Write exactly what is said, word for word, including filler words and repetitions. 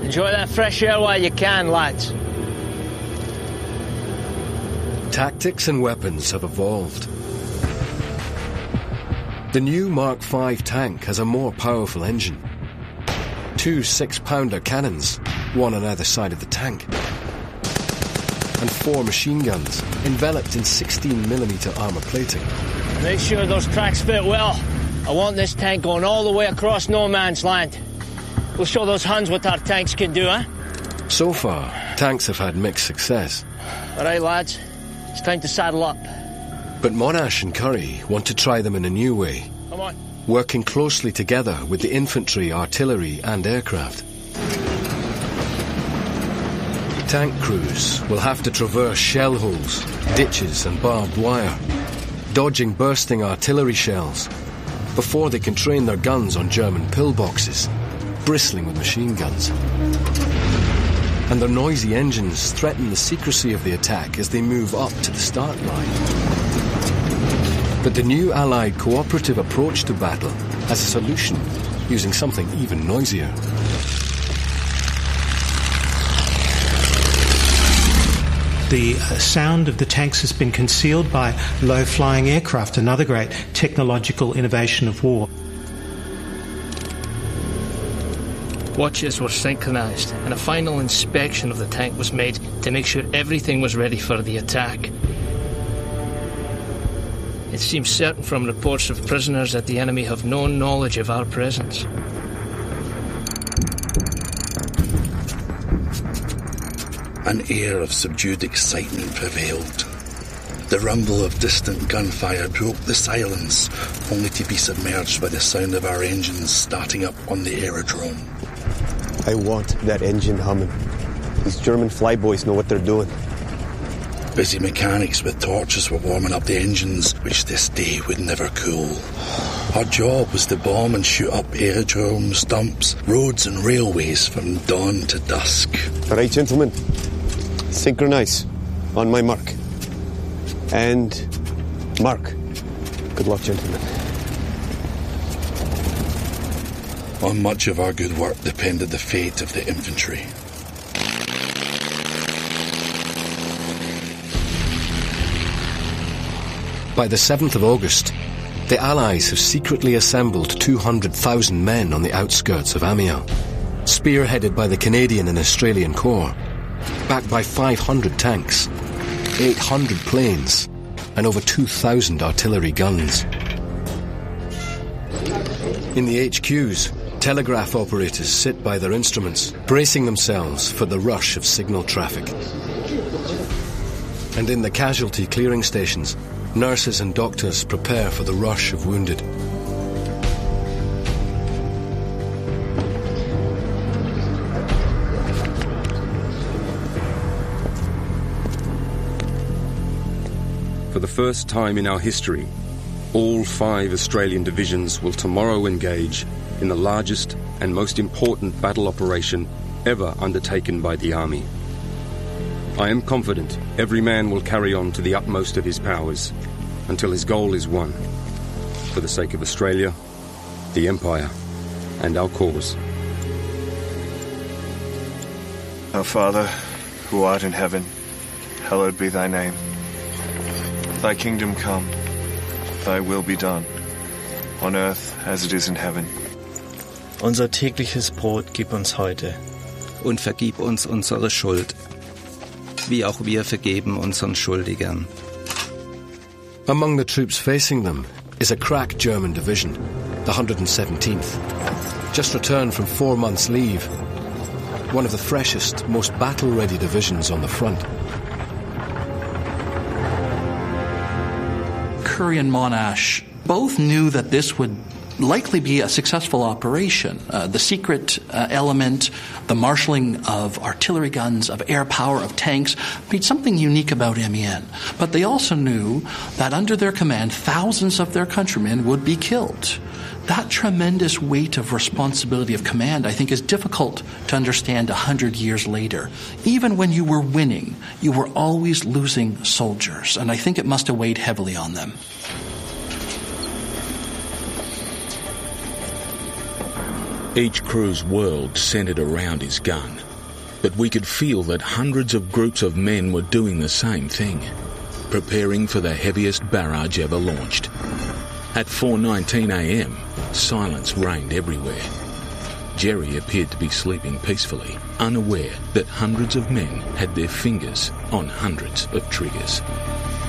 Enjoy that fresh air while you can, lads. Tactics and weapons have evolved. The new Mark five tank has a more powerful engine. Two six-pounder cannons, one on either side of the tank. And four machine guns, enveloped in sixteen millimeter armor plating. Make sure those tracks fit well. I want this tank going all the way across no man's land. We'll show those Huns what our tanks can do, eh? So far, tanks have had mixed success. All right, lads. It's time to saddle up. But Monash and Curry want to try them in a new way. Come on. Working closely together with the infantry, artillery and aircraft. Tank crews will have to traverse shell holes, ditches and barbed wire, dodging bursting artillery shells, before they can train their guns on German pillboxes, bristling with machine guns. And their noisy engines threaten the secrecy of the attack as they move up to the start line. But the new Allied cooperative approach to battle has a solution, using something even noisier. The sound of the tanks has been concealed by low-flying aircraft, another great technological innovation of war. Watches were synchronized, and a final inspection of the tank was made to make sure everything was ready for the attack. It seems certain from reports of prisoners that the enemy have no knowledge of our presence. An air of subdued excitement prevailed. The rumble of distant gunfire broke the silence, only to be submerged by the sound of our engines starting up on the aerodrome. I want that engine humming. These German flyboys know what they're doing. Busy mechanics with torches were warming up the engines, which this day would never cool. Our job was to bomb and shoot up aerodromes, dumps, roads and railways from dawn to dusk. All right, gentlemen. Synchronize. On my mark. And mark. Good luck, gentlemen. On much of our good work depended the fate of the infantry. By the seventh of August, the Allies have secretly assembled two hundred thousand men on the outskirts of Amiens, spearheaded by the Canadian and Australian Corps, backed by five hundred tanks, eight hundred planes, and over two thousand artillery guns. In the H Qs, telegraph operators sit by their instruments, bracing themselves for the rush of signal traffic. And in the casualty clearing stations, nurses and doctors prepare for the rush of wounded. For the first time in our history, all five Australian divisions will tomorrow engage in the largest and most important battle operation ever undertaken by the Army. I am confident every man will carry on to the utmost of his powers until his goal is won, for the sake of Australia, the Empire, and our cause. Our Father, who art in heaven, hallowed be thy name. Thy kingdom come, thy will be done, on earth as it is in heaven. Unser tägliches Brot gib uns heute. Und vergib uns unsere Schuld, wie auch wir vergeben unseren Schuldigern. Among the troops facing them is a crack German division, the one hundred seventeenth, just returned from four months' leave, one of the freshest, most battle-ready divisions on the front. Curry and Monash both knew that this would likely be a successful operation. Uh, the secret uh, element, the marshalling of artillery guns, of air power, of tanks, made something unique about Amiens. But they also knew that under their command, thousands of their countrymen would be killed. That tremendous weight of responsibility of command, I think, is difficult to understand a hundred years later. Even when you were winning, you were always losing soldiers, and I think it must have weighed heavily on them. Each crew's world centered around his gun, but we could feel that hundreds of groups of men were doing the same thing, preparing for the heaviest barrage ever launched. At four nineteen a m, silence reigned everywhere. Jerry appeared to be sleeping peacefully, unaware that hundreds of men had their fingers on hundreds of triggers.